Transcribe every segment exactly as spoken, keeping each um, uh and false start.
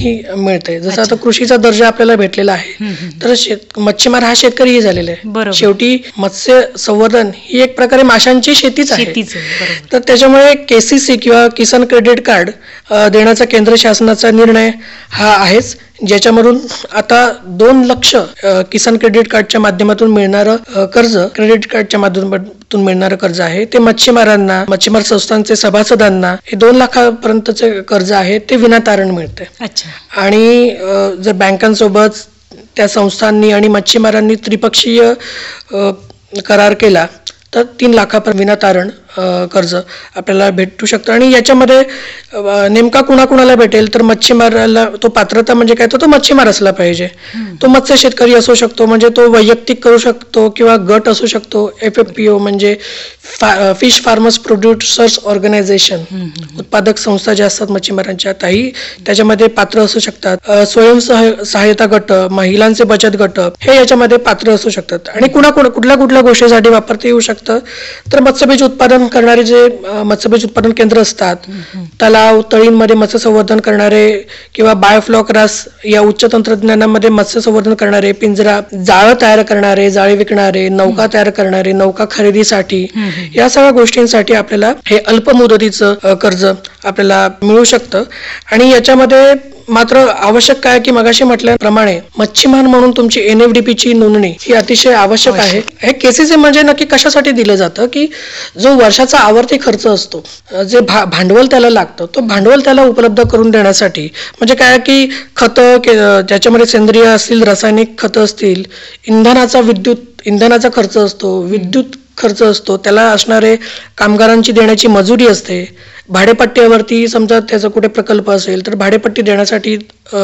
ही मिळते. जसं आता कृषीचा दर्जा आपल्याला भेटलेला आहे, तर शेत मच्छीमार हा शेतकरीही झालेला आहे. शेवटी मत्स्य संवर्धन ही एक प्रकारे माशांची शेतीच आहे. तर त्याच्यामुळे केसीसी किंवा किसान क्रेडिट कार्ड देण्याचा केंद्र शासनाचा निर्णय हा आहेच, ज्याच्यामधून आता दोन लक्ष किसान क्रेडिट कार्डच्या माध्यमातून मिळणारं कर्ज, क्रेडिट कार्डच्या माध्यमातून मिळणारं कर्ज आहे ते मच्छीमारांना, मच्छीमार संस्थांचे सभासदांना हे दोन लाखापर्यंतचे कर्ज आहे ते विनातारण मिळते. आणि जर बँकांसोबत त्या संस्थांनी आणि मच्छीमारांनी त्रिपक्षीय करार केला तर तीन लाखापर्यंत विनातारण कर्ज आपल्याला भेटू शकतं. आणि याच्यामध्ये नेमका कुणाकुणाला भेटेल तर मच्छीमाराला तो पात्रता म्हणजे काय, तर तो मच्छीमार असला पाहिजे. तो मत्स्य शेतकरी असू शकतो, म्हणजे तो वैयक्तिक करू शकतो किंवा गट असू शकतो. एफ एफ पी ओ म्हणजे फिश फार्मर्स प्रोड्युसर्स ऑर्गनायझेशन, उत्पादक संस्था ज्या असतात मच्छीमारांच्या, त्याही त्याच्यामध्ये पात्र असू शकतात. स्वयं सहायता गट, महिलांचे बचत गट हे याच्यामध्ये पात्र असू शकतात. आणि कुणा कुठल्या कुठल्या गोष्टीसाठी वापरता येऊ शकतं तर मत्स्यबीज उत्पादन करणारे जे मत्स्यबीज उत्पादन केंद्र असतात, तलाव तळींमध्ये मत्स्य संवर्धन करणारे किंवा बायोफ्लॉक रास या उच्च तंत्रज्ञानामध्ये मत्स्य संवर्धन करणारे, पिंजरा, जाळं तयार करणारे, जाळे विकणारे, नौका तयार करणारे, नौका खरेदीसाठी, या सगळ्या गोष्टींसाठी आपल्याला हे अल्प मुदतीचं कर्ज आपल्याला मिळू शकतं. आणि याच्यामध्ये मात्र आवश्यक काय की मगाशी म्हटल्याप्रमाणे मच्छीमार म्हणून तुमची एन एफ डी पी ची नोंदणी ही अतिशय आवश्यक आहे. हे केसीसी म्हणजे नक्की कशासाठी दिलं जातं की जो वर्षाचा आवर्ती खर्च असतो, जे भा भांडवल त्याला लागतं, तो भांडवल त्याला उपलब्ध करून देण्यासाठी. म्हणजे काय की खतं, ज्याच्यामध्ये सेंद्रिय असतील, रासायनिक खतं असतील, इंधनाचा विद्युत इंधनाचा खर्च असतो, विद्युत खर्च असतो, त्याला असणारे कामगारांची देण्याची मजुरी असते, भाडेपट्ट्यावरती समजा त्याचा कुठे प्रकल्प असेल तर भाडेपट्टी देण्यासाठी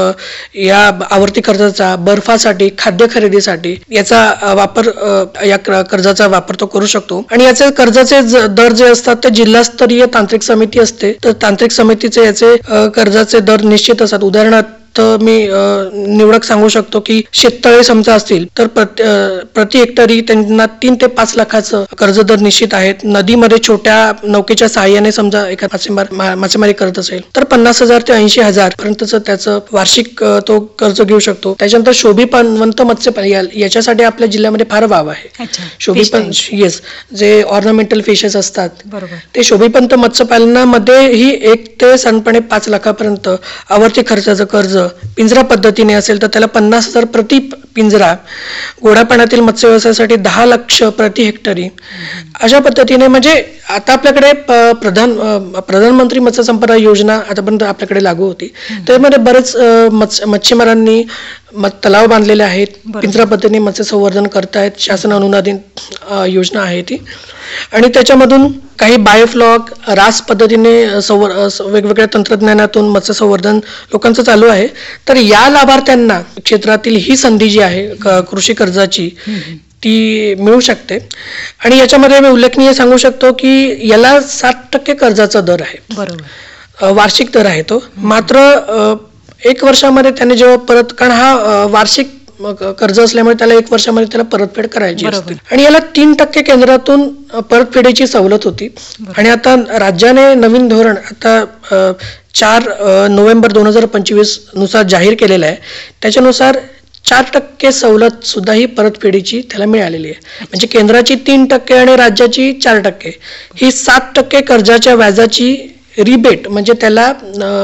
या आवर्ती कर्जाचा, बर्फासाठी, खाद्य खरेदीसाठी याचा वापर, या कर्जाचा वापर तो करू शकतो. आणि याचे कर्जाचे दर जे असतात ते जिल्हास्तरीय तांत्रिक समिती असते, तर तांत्रिक समितीचे याचे कर्जाचे दर निश्चित असतात. उदाहरणार्थ तर मी निवडक सांगू शकतो की शेततळे समजा असतील तर प्रति हेक्टरी त्यांना तीन ते पाच लाखाचं कर्जदर निश्चित आहेत. नदीमध्ये छोट्या नौकेच्या सहाय्याने समजा एखादा मासेमार मासेमारी करत असेल तर पन्नास हजार ते ऐंशी हजार पर्यंतच त्याचं वार्षिक तो कर्ज घेऊ शकतो. त्याच्यानंतर शोभिवंत मत्स्यपालन याच्यासाठी आपल्या जिल्ह्यामध्ये फार वाव आहे. शोभिवंत येस जे ऑर्नामेंटल फिशेस असतात ते शोभिवंत मत्स्यपालनामध्ये ही एक ते साधारणपणे पाच लाखापर्यंत आवर्ती खर्चाचं कर्ज पिंजरा पद्धतीने असेल तर त्याला पन्नास हजार प्रति पिंजरा, गोड्या पाण्यातील मत्स्य व्यवसायासाठी दहा लक्ष प्रति हेक्टरी, अशा पद्धतीने. म्हणजे आता आपल्याकडे प्रधान प्रधानमंत्री मत्स्य संपदा योजना आतापर्यंत आपल्याकडे लागू होती, त्यामध्ये बरेच मत्स्य मच्छीमारांनी तलाव बांधलेले आहेत, पिंजरा पद्धतीने मत्स्य संवर्धन करतायत, शासन अनुदानित योजना आहे ती. आणि त्याच्यामधून काही बायोफ्लॉक रास पद्धतीने संवर वेगवेगळ्या तंत्रज्ञानातून मत्स्य संवर्धन लोकांचं चालू आहे. तर या लाभार्थ्यांना क्षेत्रातील ही संधी जी आहे कृषी कर्जाची ती मिळू शकते. आणि याच्यामध्ये मी उल्लेखनीय सांगू शकतो की याला सात टक्के कर्जाचा दर आहे, बरोबर, वार्षिक दर आहे तो. मात्र एक वर्षामध्ये त्याने जेव्हा परत, कारण हा वार्षिक कर्ज असल्यामुळे त्याला एक वर्षामध्ये त्याला परतफेड करायची असते. आणि याला तीन टक्के केंद्रातून परतफेडीची सवलत होती. आणि आता राज्याने नवीन धोरण आता चार नोव्हेंबर दोन हजार पंचवीस नुसार जाहीर केलेलं आहे. त्याच्यानुसार चार टक्के सवलत सुद्धा ही परतफेडीची त्याला मिळालेली आहे. म्हणजे केंद्राची तीन टक्के आणि राज्याची चार टक्के ही सात टक्के कर्जाच्या व्याजाची रिबेट म्हणजे त्याला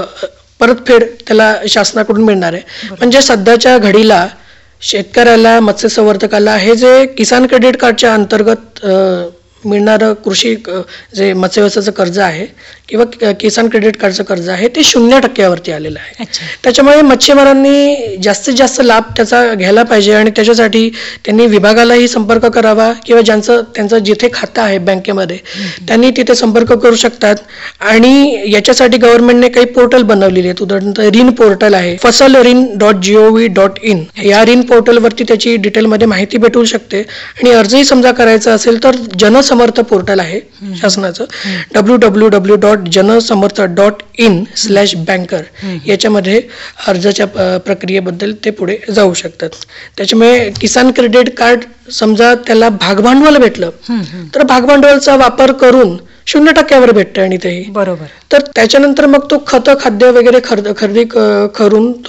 परतफेड त्याला शासनाकडून मिळणार आहे. म्हणजे सध्याच्या घडीला शेतकऱ्याला, मत्स्य संवर्धकाला हे जे किसान क्रेडिट कार्डच्या अंतर्गत मिळणारं कृषी जे मत्स्य व्यवसायाचं कर्ज आहे किंवा किसान क्रेडिट कार्डचं कर्ज आहे ते शून्य टक्क्यावरती आलेलं आहे. त्याच्यामुळे मच्छीमारांनी जास्तीत जास्त लाभ त्याचा घ्यायला पाहिजे. आणि त्याच्यासाठी त्यांनी विभागालाही संपर्क करावा किंवा ज्यांचं त्यांचं जिथे खातं आहे बँकेमध्ये त्यांनी तिथे संपर्क करू शकतात. आणि याच्यासाठी गव्हर्नमेंटने काही पोर्टल बनवलेले आहेत. उदाहरणार्थ रिन पोर्टल आहे, फसल रिन डॉट जीओव्ही डॉट इन. या रिन पोर्टलवरती त्याची डिटेलमध्ये माहिती भेटू शकते. आणि अर्जही समजा करायचा असेल तर जनसमर्थ पोर्टल आहे शासनाचं, W W W dot Jansamarth dot in slash banker, याच्यामध्ये अर्जाच्या प्रक्रियेबद्दल ते पुढे जाऊ शकतात. त्याच्यामुळे किसान क्रेडिट कार्ड समजा त्याला भागभांडवल भेटलं तर भागभांडवलचा वापर करून शून्य टक्क्यावर भेटतं आणि तेही बरोबर. तर त्याच्यानंतर मग तो खत खाद्य वगैरे खरेदी करून